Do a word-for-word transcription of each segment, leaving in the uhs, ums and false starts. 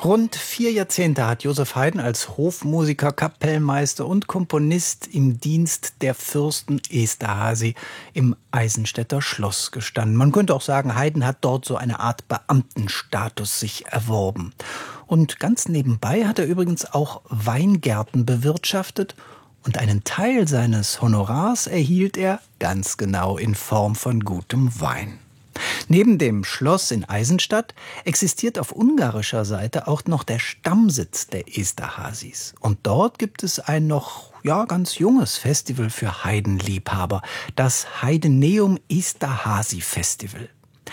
Rund vier Jahrzehnte hat Joseph Haydn als Hofmusiker, Kapellmeister und Komponist im Dienst der Fürsten Esterházy im Eisenstädter Schloss gestanden. Man könnte auch sagen, Haydn hat dort so eine Art Beamtenstatus sich erworben. Und ganz nebenbei hat er übrigens auch Weingärten bewirtschaftet und einen Teil seines Honorars erhielt er ganz genau in Form von gutem Wein. Neben dem Schloss in Eisenstadt existiert auf ungarischer Seite auch noch der Stammsitz der Esterházys. Und dort gibt es ein noch ja, ganz junges Festival für Haydn-Liebhaber, das Haydeneum Esterházy Festival.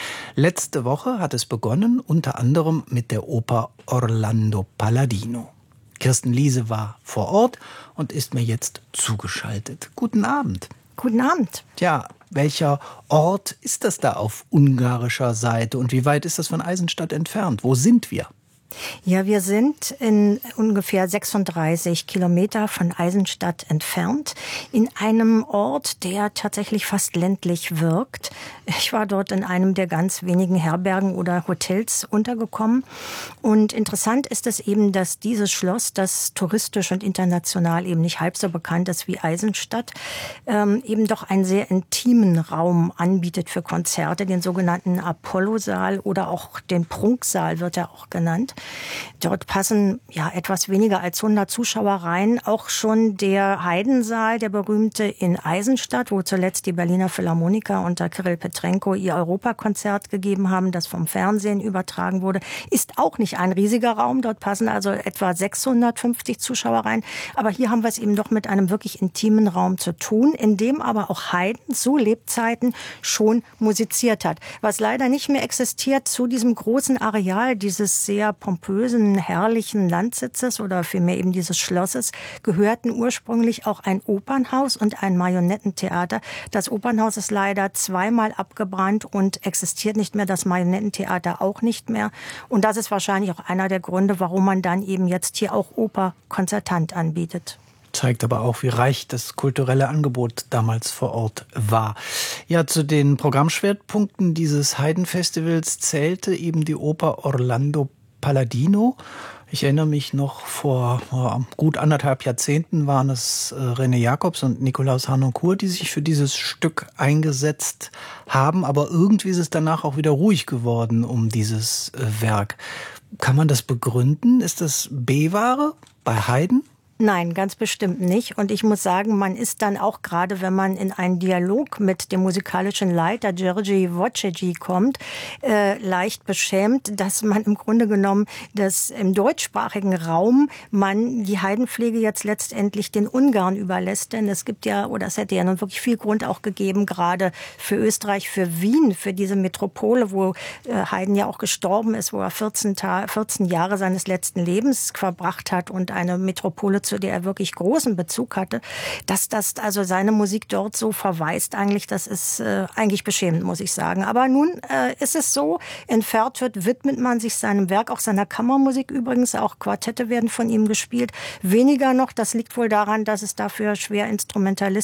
Letzte Woche hat es begonnen, unter anderem mit der Oper Orlando Palladino. Kirsten Liese war vor Ort und ist mir jetzt zugeschaltet. Guten Abend. Guten Abend. Tja, welcher Ort ist das da auf ungarischer Seite und wie weit ist das von Eisenstadt entfernt? Wo sind wir? Ja, wir sind in ungefähr sechsunddreißig Kilometer von Eisenstadt entfernt, in einem Ort, der tatsächlich fast ländlich wirkt. Ich war dort in einem der ganz wenigen Herbergen oder Hotels untergekommen. Und interessant ist es eben, dass dieses Schloss, das touristisch und international eben nicht halb so bekannt ist wie Eisenstadt, ähm, eben doch einen sehr intimen Raum anbietet für Konzerte, den sogenannten Apollo-Saal oder auch den Prunksaal wird er auch genannt. Dort passen ja etwas weniger als hundert Zuschauer rein. Auch schon der Haydn-Saal, der berühmte in Eisenstadt, wo zuletzt die Berliner Philharmoniker unter Kirill Petrenko ihr Europakonzert gegeben haben, das vom Fernsehen übertragen wurde, ist auch nicht ein riesiger Raum. Dort passen also etwa sechshundertfünfzig Zuschauer rein. Aber hier haben wir es eben doch mit einem wirklich intimen Raum zu tun, in dem aber auch Haydn zu Lebzeiten schon musiziert hat. Was leider nicht mehr existiert, zu diesem großen Areal, dieses sehr pompösen, herrlichen Landsitzes oder vielmehr eben dieses Schlosses gehörten ursprünglich auch ein Opernhaus und ein Marionettentheater. Das Opernhaus ist leider zweimal abgebrannt und existiert nicht mehr, das Marionettentheater auch nicht mehr. Und das ist wahrscheinlich auch einer der Gründe, warum man dann eben jetzt hier auch Oper konzertant anbietet. Zeigt aber auch, wie reich das kulturelle Angebot damals vor Ort war. Ja, zu den Programmschwerpunkten dieses Haydn-Festivals zählte eben die Oper Orlando Palladino. Ich erinnere mich noch, vor oh, gut anderthalb Jahrzehnten waren es äh, René Jacobs und Nikolaus Harnoncourt, die sich für dieses Stück eingesetzt haben. Aber irgendwie ist es danach auch wieder ruhig geworden um dieses äh, Werk. Kann man das begründen? Ist das B-Ware bei Haydn? Nein, ganz bestimmt nicht. Und ich muss sagen, man ist dann auch gerade, wenn man in einen Dialog mit dem musikalischen Leiter György Wojcicki kommt, äh, leicht beschämt, dass man im Grunde genommen, dass im deutschsprachigen Raum man die Haydn-Pflege jetzt letztendlich den Ungarn überlässt. Denn es gibt ja, oder es hätte ja nun wirklich viel Grund auch gegeben, gerade für Österreich, für Wien, für diese Metropole, wo äh, Haydn ja auch gestorben ist, wo er vierzehn, Ta- vierzehn Jahre seines letzten Lebens verbracht hat und eine Metropole, zu der er wirklich großen Bezug hatte, dass das also seine Musik dort so verweist, eigentlich, das ist äh, eigentlich beschämend, muss ich sagen. Aber nun äh, ist es so, in Vertwürth widmet man sich seinem Werk, auch seiner Kammermusik übrigens, auch Quartette werden von ihm gespielt. Weniger noch, das liegt wohl daran, dass es dafür schwer Instrumentalisten